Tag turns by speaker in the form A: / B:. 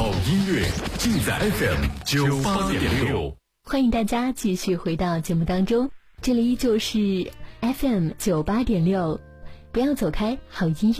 A: 好音乐尽在 FM98.6。
B: 欢迎大家继续回到节目当中，这里依旧是 FM98.6，不要走开，好音乐